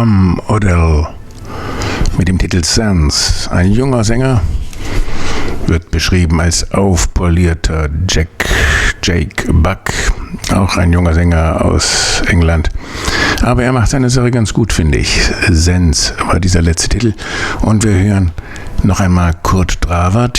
Tom Odell mit dem Titel Sense. Ein junger Sänger, wird beschrieben als aufpolierter Jake Buck, auch ein junger Sänger aus England. Aber er macht seine Sache ganz gut, finde ich. Sense war dieser letzte Titel. Und wir hören noch einmal Kurt Dravert,